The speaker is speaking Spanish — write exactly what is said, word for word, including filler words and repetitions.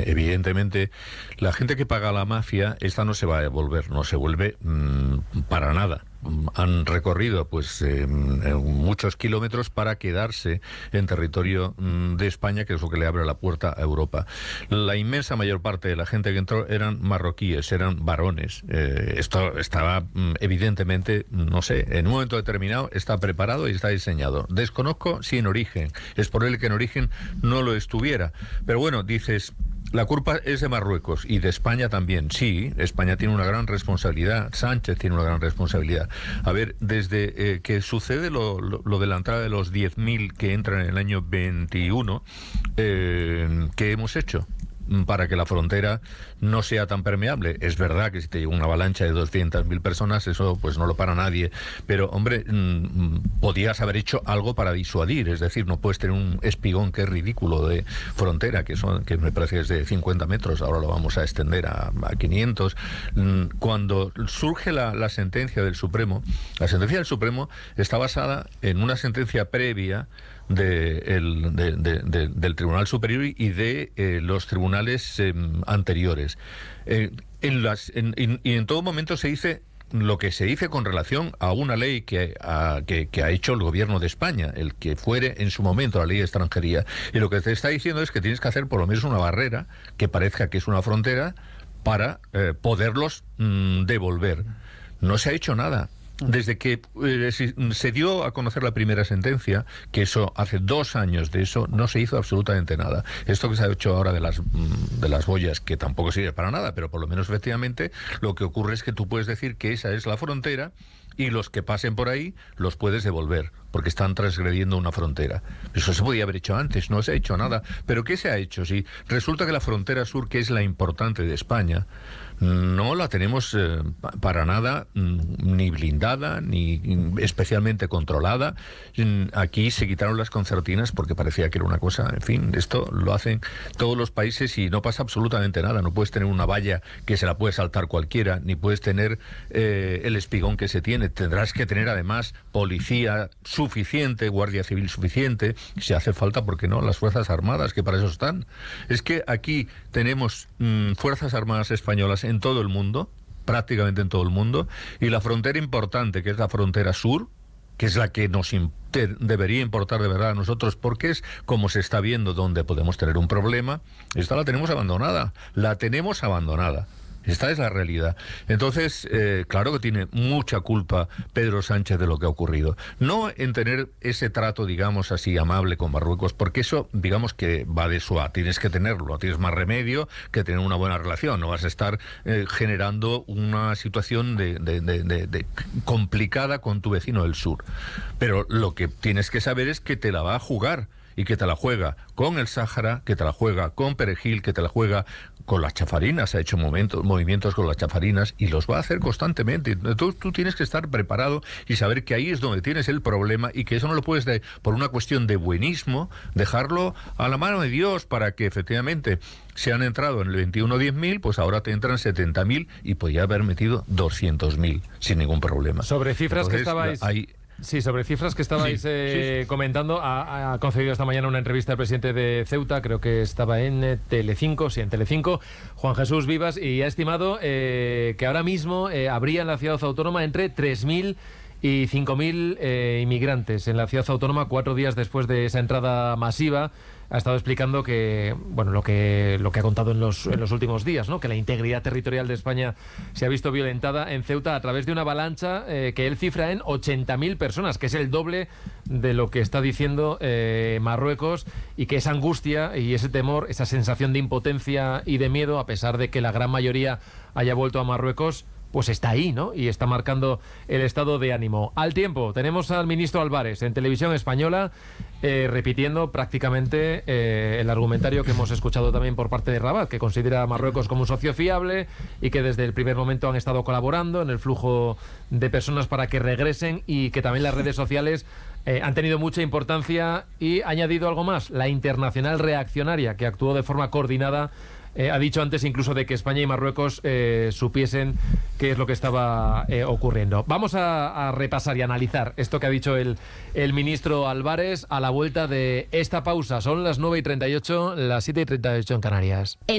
evidentemente, la gente que paga a la mafia, esta no se va a devolver, no se vuelve mmm, para nada. Han recorrido pues eh, muchos kilómetros para quedarse en territorio mm, de España, que es lo que le abre la puerta a Europa. La inmensa mayor parte de la gente que entró eran marroquíes, eran varones. Eh, esto estaba mm, evidentemente, no sé, en un momento determinado está preparado y está diseñado. Desconozco si en origen, es probable que en origen no lo estuviera. Pero bueno, dices, la culpa es de Marruecos y de España también. Sí, España tiene una gran responsabilidad, Sánchez tiene una gran responsabilidad. A ver, desde eh, que sucede lo, lo, lo de la entrada de los diez mil que entran en el año veintiuno, eh, ¿qué hemos hecho para que la frontera no sea tan permeable? Es verdad que si te llega una avalancha de doscientas mil personas, eso pues no lo para nadie, pero hombre, mmm, podías haber hecho algo para disuadir, es decir, no puedes tener un espigón que es ridículo de frontera, que son que me parece que es de cincuenta metros, ahora lo vamos a extender a, a quinientos. Cuando surge la, la sentencia del Supremo, la sentencia del Supremo está basada en una sentencia previa de el, de, de, de, del Tribunal Superior y de eh, los tribunales eh, anteriores. Eh, en las, en, en, y en todo momento se dice lo que se dice con relación a una ley que, a, que, que ha hecho el gobierno de España, el que fuere en su momento la ley de extranjería. Y lo que te está diciendo es que tienes que hacer por lo menos una barrera que parezca que es una frontera para eh, poderlos mm, devolver. No se ha hecho nada. Desde que eh, se dio a conocer la primera sentencia, que eso hace dos años de eso, no se hizo absolutamente nada. Esto que se ha hecho ahora de las de las boyas, que tampoco sirve para nada, pero por lo menos efectivamente lo que ocurre es que tú puedes decir que esa es la frontera y los que pasen por ahí los puedes devolver, porque están transgrediendo una frontera. Eso se podía haber hecho antes, no se ha hecho nada. ¿Pero qué se ha hecho? Si resulta que la frontera sur, que es la importante de España, no la tenemos eh, para nada ni blindada, ni especialmente controlada. Aquí se quitaron las concertinas porque parecía que era una cosa, en fin, esto lo hacen todos los países y no pasa absolutamente nada. No puedes tener una valla que se la puede saltar cualquiera, ni puedes tener eh, el espigón que se tiene. Tendrás que tener además policía suficiente, guardia civil suficiente, si hace falta, ¿por qué no? Las Fuerzas Armadas, que para eso están. Es que aquí tenemos mmm, Fuerzas Armadas españolas en todo el mundo, prácticamente en todo el mundo, y la frontera importante, que es la frontera sur, que es la que nos inter- debería importar de verdad a nosotros, porque es como se está viendo donde podemos tener un problema. Esta la tenemos abandonada, la tenemos abandonada. Esta es la realidad. Entonces, eh, claro que tiene mucha culpa Pedro Sánchez de lo que ha ocurrido. No en tener ese trato, digamos así, amable con Marruecos, porque eso, digamos que va de suave. Tienes que tenerlo, tienes más remedio que tener una buena relación. No vas a estar eh, generando una situación de, de, de, de, de complicada con tu vecino del sur. Pero lo que tienes que saber es que te la va a jugar. Y que te la juega con el Sáhara, que te la juega con Perejil, que te la juega con las chafarinas, ha hecho momentos, movimientos con las chafarinas y los va a hacer constantemente. Entonces tú tienes que estar preparado y saber que ahí es donde tienes el problema y que eso no lo puedes, de, por una cuestión de buenismo, dejarlo a la mano de Dios para que efectivamente se han entrado en el veintiuno diez mil, pues ahora te entran setenta mil y podía haber metido doscientos mil sin ningún problema. Sobre cifras Entonces, que estabais... Hay, Sí, sobre cifras que estabais sí, eh, sí, sí. comentando, ha, ha concedido esta mañana una entrevista al presidente de Ceuta, creo que estaba en eh, Telecinco, sí, en Telecinco, Juan Jesús Vivas, y ha estimado eh, que ahora mismo eh, habría en la ciudad autónoma entre tres mil y cinco mil eh, inmigrantes en la ciudad autónoma, cuatro días después de esa entrada masiva. Ha estado explicando que, bueno, lo que lo que ha contado en los, en los últimos días, ¿no? Que la integridad territorial de España se ha visto violentada en Ceuta a través de una avalancha eh, que él cifra en ochenta mil personas, que es el doble de lo que está diciendo eh, Marruecos, y que esa angustia y ese temor, esa sensación de impotencia y de miedo, a pesar de que la gran mayoría haya vuelto a Marruecos, pues está ahí, ¿no? Y está marcando el estado de ánimo. Al tiempo, tenemos al ministro Álvarez en Televisión Española eh, repitiendo prácticamente eh, el argumentario que hemos escuchado también por parte de Rabat, que considera a Marruecos como un socio fiable y que desde el primer momento han estado colaborando en el flujo de personas para que regresen, y que también las redes sociales eh, han tenido mucha importancia. Y ha añadido algo más, la internacional reaccionaria, que actuó de forma coordinada. Eh, ha dicho antes incluso de que España y Marruecos eh, supiesen qué es lo que estaba eh, ocurriendo. Vamos a, a repasar y analizar esto que ha dicho el, el ministro Álvarez a la vuelta de esta pausa. Son las nueve y treinta y ocho, las siete y treinta y ocho en Canarias.